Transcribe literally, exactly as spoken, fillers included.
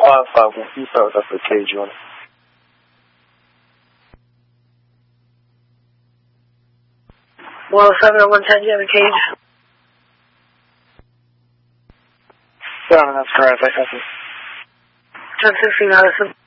uh, five one two five, that's the cage on it. one oh seven or one ten, do you have a cage? Yeah, that's correct, I got it. ten sixty Madison.